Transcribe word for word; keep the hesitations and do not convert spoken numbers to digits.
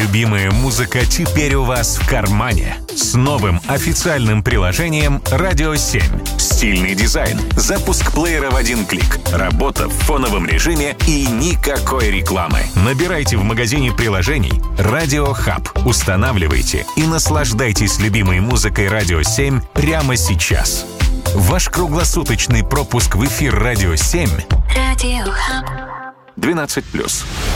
Любимая музыка теперь у вас в кармане. С новым официальным приложением «Радио семь». Стильный дизайн, запуск плеера в один клик, работа в фоновом режиме и никакой рекламы. Набирайте в магазине приложений «Радио Хаб», устанавливайте и наслаждайтесь любимой музыкой «Радио семь» прямо сейчас. Ваш круглосуточный пропуск в эфир «Радио семь» двенадцать плюс.